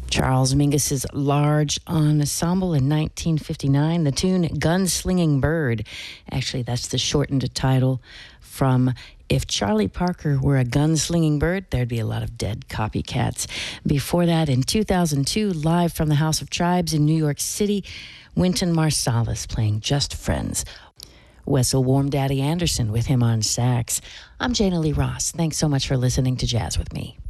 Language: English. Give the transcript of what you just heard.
Charles Mingus's Large Ensemble in 1959. The tune Gunslinging Bird. Actually, that's the shortened title from If Charlie Parker Were a Gunslinging Bird, there'd be a lot of dead copycats. Before that, in 2002, live from the House of Tribes in New York City, Wynton Marsalis playing Just Friends. Wessel Warm Daddy Anderson with him on sax. I'm Jana Lee Ross. Thanks so much for listening to Jazz with Me.